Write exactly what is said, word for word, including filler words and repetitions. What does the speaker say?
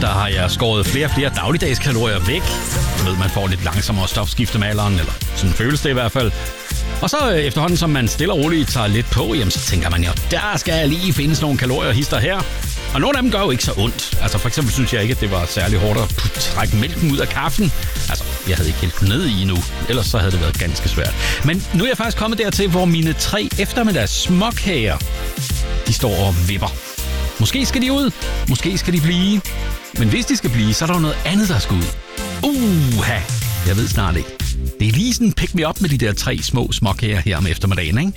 der har jeg skåret flere og flere dagligdags kalorier væk. Jeg ved, man får lidt langsommere stofskifte med alderen, eller sådan føles det i hvert fald. Og så efterhånden, som man stille og roligt tager lidt på, jamen, så tænker man jo, der skal jeg lige findes nogle kalorier hister her. Og nogle af dem gør jo ikke så ondt. Altså for eksempel synes jeg ikke, at det var særlig hårdt at trække mælken ud af kaffen. Altså, jeg havde ikke helt ned i endnu. Ellers så havde det været ganske svært. Men nu er jeg faktisk kommet dertil, hvor mine tre eftermiddags småkager, de står og vipper. Måske skal de ud, måske skal de blive. Men hvis de skal blive, så er der jo noget andet, der skal ud. Uha, jeg ved snart ikke. Det er lige sådan pick me up med de der tre små småkager her om eftermiddagen, ikke?